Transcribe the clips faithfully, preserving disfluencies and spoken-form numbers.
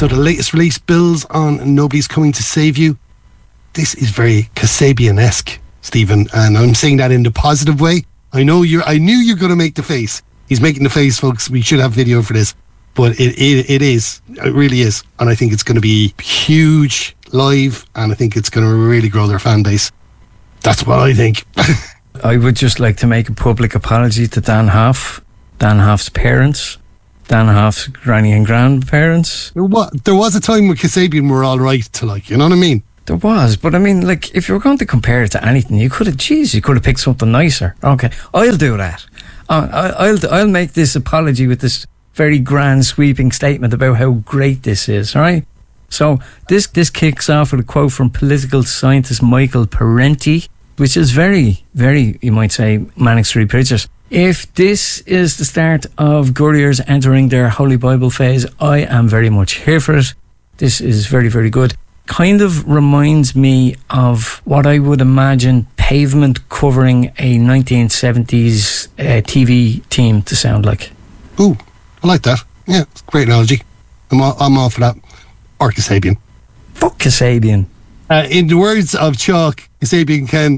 So the latest release builds on Nobody's Coming to Save You. This is very Kasabian-esque, Stephen, and I'm saying that in the positive way. I know you're. I knew you're going to make the face. He's making the face, folks. We should have video for this, but it it, it is. It really is, and I think it's going to be huge live, and I think it's going to really grow their fan base. That's what I think. I would just like to make a public apology to Dan Hoff, Dan Hoff's parents, Dan Hoff's granny and grandparents. What? There was a time when Kasabian were all right to like, you know what I mean? There was, but I mean, like, if you were going to compare it to anything, you could have, geez, you could have picked something nicer. Okay, I'll do that. Uh, I, I'll I'll make this apology with this very grand sweeping statement about how great this is, all right? So this this kicks off with a quote from political scientist Michael Parenti, which is very, very, you might say, Manic Street Preachers. If this is the start of Gurriers entering their Holy Bible phase, I am very much here for it. This is very, very good. Kind of reminds me of what I would imagine Pavement covering a nineteen seventies uh, T V team to sound like. Ooh, I like that. Yeah, it's a great analogy. I'm all, I'm all for that. Or Kasabian. Fuck Kasabian. Uh, in the words of Chalk, Kasabian can...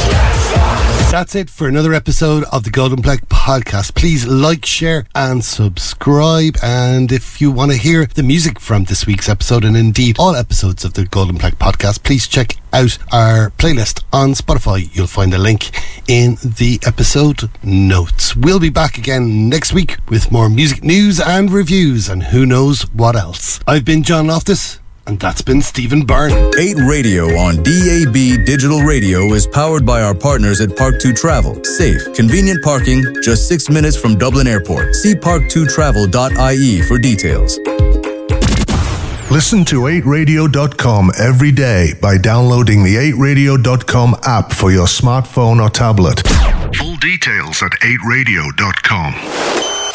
That's it for another episode of the Golden Plaque Podcast. Please like, share and subscribe. And if you want to hear the music from this week's episode, and indeed all episodes of the Golden Plaque Podcast, please check out our playlist on Spotify. You'll find the link in the episode notes. We'll be back again next week with more music news and reviews and who knows what else. I've been John Loftus. And that's been Stephen Byrne. eight Radio on D A B Digital Radio is powered by our partners at Park two Travel. Safe, convenient parking, just six minutes from Dublin Airport. See park two travel dot I E for details. Listen to eight radio dot com every day by downloading the eight radio dot com app for your smartphone or tablet. Full details at eight radio dot com.